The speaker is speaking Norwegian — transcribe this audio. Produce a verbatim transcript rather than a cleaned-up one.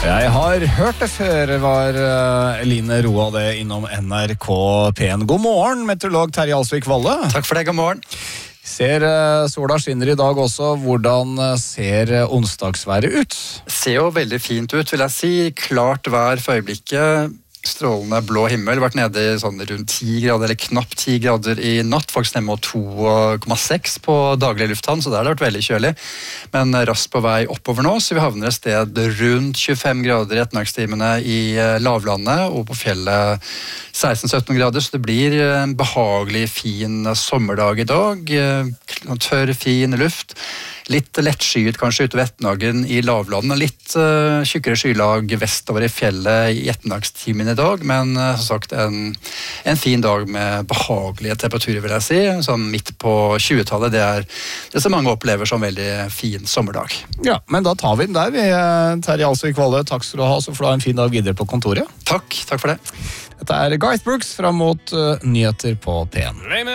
Jeg har hørt det før, var Eline Roa det innom N R K P en. God morgen, meteorolog Terje Alsvik Valle. Takk for det, god morgen. Ser sola skinner i dag også. Hvordan ser onsdagsværet ut? Ser jo veldig fint ut, vil jeg si. Klart vær for øyeblikket. Strålende blå himmel, vært nede i sånn rundt ti grader, eller knapt ti grader i natt, faktisk nede med to komma seks på daglig lufthavn, så der har det vært veldig kjølig, men raskt på vei oppover nå, så vi havner et sted rundt tjuefem grader i ettermiddagstimene i lavlandet, og på fjellet seksten til sytten grader, så det blir en behagelig, fin sommerdag i dag, tørr, fin luft, litt lettskyet kanskje utover Etnagen i lavlandet, litt uh, tjukkere skylag vestover i fjellet i ettermiddagstimen i dag, men uh, som sagt en, en fin dag med behagelige temperaturer, vil jeg si, som midt på tjuetallet, det er det som mange opplever som veldig fin sommerdag. Ja, men da tar vi den der, vi, Terje Alsvik Valle, takk skal du ha, så får du ha en fin dag videre på kontoret. Takk, takk for det. Dette er Garth Brooks fram mot uh, nyheter på P en.